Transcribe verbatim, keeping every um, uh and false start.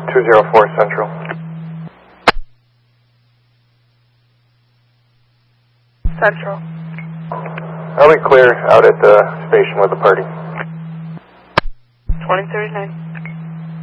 two zero four Central. Central. Are we clear out at the station with the party? twenty thirty-nine.